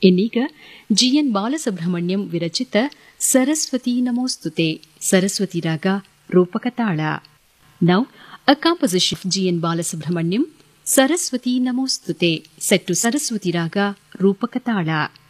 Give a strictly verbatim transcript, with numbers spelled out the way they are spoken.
ಇನ್ನೀಗ ಜಿಎನ್ ಬಾಲಸುಬ್ರಹ್ಮಣ್ಯಂ ವಿರಚಿತ ಸರಸ್ವತಿ ನಮೋಸ್ತುತೆ ಸರಸ್ವತಿ ರಾಗ ರೂಪಕ ತಾಳ. Now a composition of GN Balasubrahmanyam Saraswati ನಮೋಸ್ತುತೆ set to Saraswati ರಾಗ ರೂಪಕ ತಾಳ.